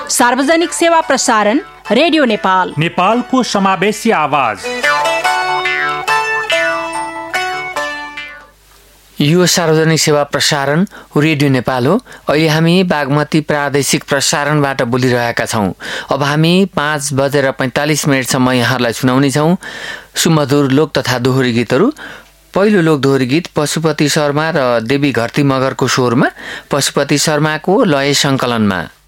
सार्वजनिक सेवा प्रसारण रेडियो नेपाल, नेपालको समावेशी आवाज। यो सार्वजनिक सेवा प्रसारण रेडियो नेपाल हो। अहिले हामी बागमती प्रादेशिक प्रसारणबाट बोलिरहेका छौँ। अब हामी 5:45 यहाँहरूलाई सुनाउने छौँ सुमधुर लोक तथा दोहोरी गीतहरू। पहिलो लोक दोहोरी गीत पशुपति शर्मा र देवी घरती मगरको स्वरमा, पशुपति शर्माको लय सङ्कलनमा।